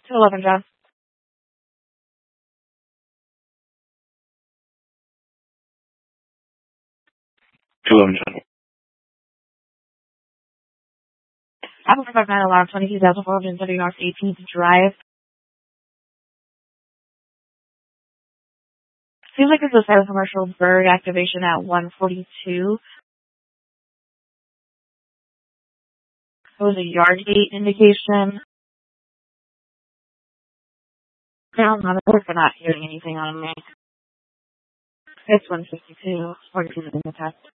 211, John. 211, John. Apple 559 alarm, 22,430 North 18th Drive. Seems like there's a fire commercial bird activation at 142. It was a yard gate indication. I'm not hearing anything on me. It's 152. 42 is in the test.